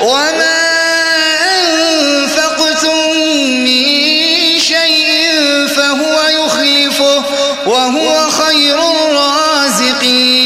وما أنفقتم من شيء فهو يخلفه وهو خير الرازقين